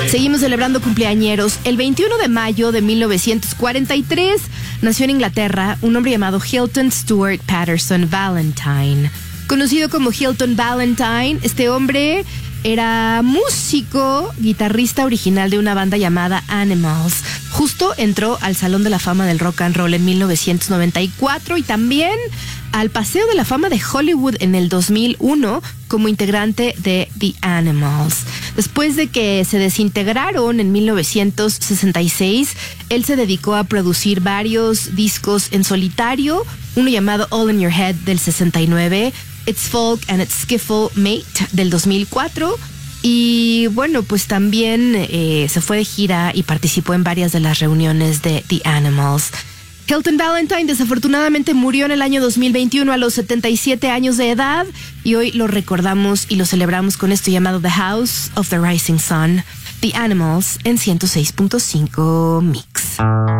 Seguimos celebrando cumpleañeros. El 21 de mayo de 1943 nació en Inglaterra un hombre llamado Hilton Stuart Patterson Valentine. Conocido como Hilton Valentine, este hombre era músico, guitarrista original de una banda llamada Animals. Justo entró al Salón de la Fama del Rock and Roll en 1994 y también al Paseo de la Fama de Hollywood en el 2001 como integrante de The Animals. Después de que se desintegraron en 1966, él se dedicó a producir varios discos en solitario, uno llamado All in Your Head del 69, It's Folk and It's Skiffle Mate del 2004. Y bueno, pues también se fue de gira y participó en varias de las reuniones de The Animals. Hilton Valentine desafortunadamente murió en el año 2021 a los 77 años de edad y hoy lo recordamos y lo celebramos con esto llamado The House of the Rising Sun, The Animals en 106.5 Mix.